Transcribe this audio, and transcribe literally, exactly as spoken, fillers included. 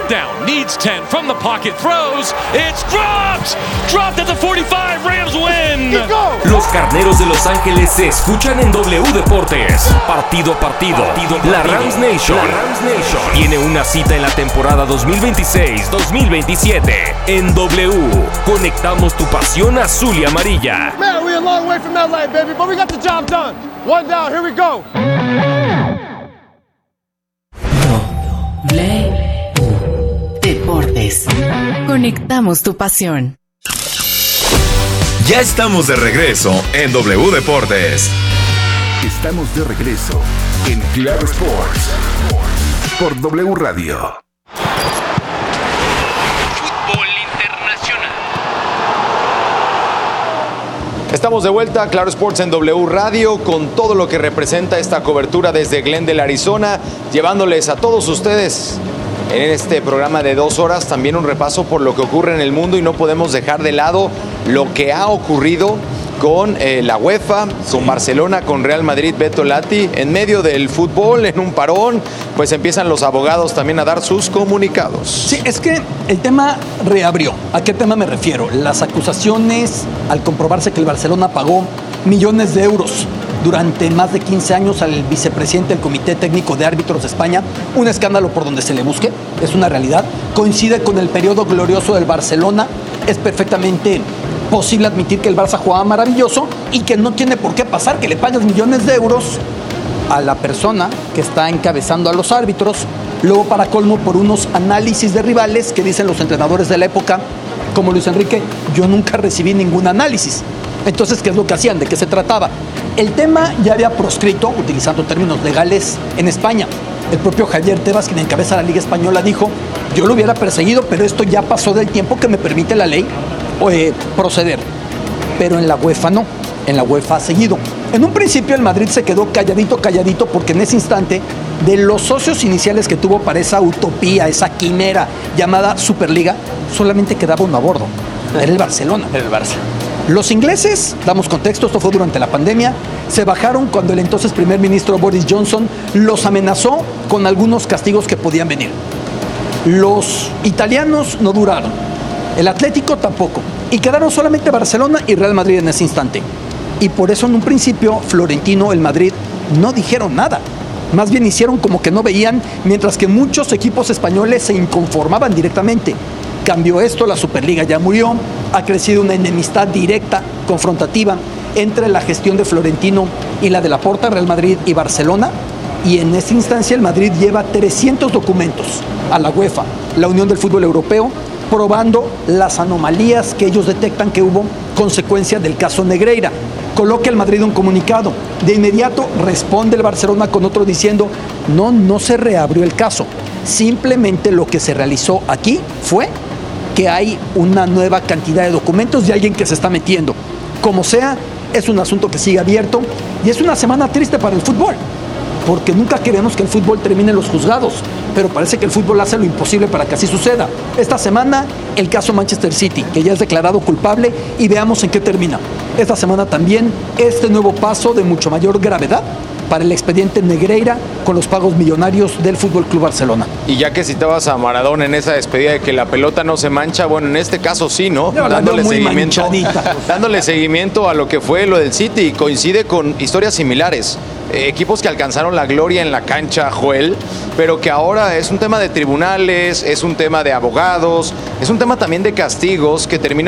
down, needs ten, from the pocket, throws, it's dropped! Dropped at the forty-five, Rams win! Los Carneros de Los Ángeles se escuchan en W Deportes. Partido a partido, partido, la Rams Nation, la Rams Nation tiene una cita en la temporada dos mil veintiséis dos mil veintisiete. En W, conectamos tu pasión azul y amarilla. Man, we're a long way from L A, baby, but we got the job done. One down, here we go. W Deportes. Conectamos tu pasión. Ya estamos de regreso en W Deportes. Estamos de regreso en Claro Sports por W Radio. Fútbol internacional. Estamos de vuelta a Claro Sports en W Radio con todo lo que representa esta cobertura desde Glendale, Arizona, llevándoles a todos ustedes en este programa de dos horas también un repaso por lo que ocurre en el mundo y no podemos dejar de lado lo que ha ocurrido con eh, la UEFA, con Barcelona, con Real Madrid, Beto Lati, en medio del fútbol, en un parón, pues empiezan los abogados también a dar sus comunicados. Sí, es que el tema reabrió. ¿A qué tema me refiero? Las acusaciones al comprobarse que el Barcelona pagó millones de euros durante más de quince años al vicepresidente del Comité Técnico de Árbitros de España, un escándalo por donde se le busque, es una realidad, coincide con el periodo glorioso del Barcelona, es perfectamente posible admitir que el Barça jugaba maravilloso y que no tiene por qué pasar que le pagues millones de euros a la persona que está encabezando a los árbitros, luego para colmo por unos análisis de rivales que dicen los entrenadores de la época, como Luis Enrique, yo nunca recibí ningún análisis. Entonces, ¿qué es lo que hacían? ¿De qué se trataba? El tema ya había proscrito, utilizando términos legales, en España. El propio Javier Tebas, quien encabeza la Liga Española, dijo, yo lo hubiera perseguido, pero esto ya pasó del tiempo que me permite la ley eh, proceder. Pero en la UEFA no, en la UEFA ha seguido. En un principio el Madrid se quedó calladito, calladito, porque en ese instante, de los socios iniciales que tuvo para esa utopía, esa quimera llamada Superliga, solamente quedaba uno a bordo. Era el Barcelona. Era el Barça. Los ingleses, damos contexto, esto fue durante la pandemia, se bajaron cuando el entonces primer ministro Boris Johnson los amenazó con algunos castigos que podían venir. Los italianos no duraron, el Atlético tampoco, y quedaron solamente Barcelona y Real Madrid en ese instante. Y por eso en un principio Florentino, el Madrid, no dijeron nada. Más bien hicieron como que no veían, mientras que muchos equipos españoles se inconformaban directamente. Cambió esto, la Superliga ya murió, ha crecido una enemistad directa, confrontativa, entre la gestión de Florentino y la de Laporta, Real Madrid y Barcelona, y en esta instancia el Madrid lleva trescientos documentos a la UEFA, la Unión del Fútbol Europeo, probando las anomalías que ellos detectan que hubo consecuencia del caso Negreira. Coloca el Madrid un comunicado, de inmediato responde el Barcelona con otro diciendo, no, no se reabrió el caso, simplemente lo que se realizó aquí fue que hay una nueva cantidad de documentos y alguien que se está metiendo. Como sea, es un asunto que sigue abierto y es una semana triste para el fútbol, porque nunca queremos que el fútbol termine en los juzgados, pero parece que el fútbol hace lo imposible para que así suceda. Esta semana, el caso Manchester City, que ya es declarado culpable, y veamos en qué termina. Esta semana también, este nuevo paso de mucho mayor gravedad para el expediente Negreira con los pagos millonarios del Fútbol Club Barcelona. Y ya que citabas a Maradona en esa despedida de que la pelota no se mancha, bueno, en este caso sí, ¿no? Yo dándole muy seguimiento, manchadita. dándole seguimiento a lo que fue lo del City, coincide con historias similares. Eh, equipos que alcanzaron la gloria en la cancha, Joel, pero que ahora es un tema de tribunales, es un tema de abogados, es un tema también de castigos que termina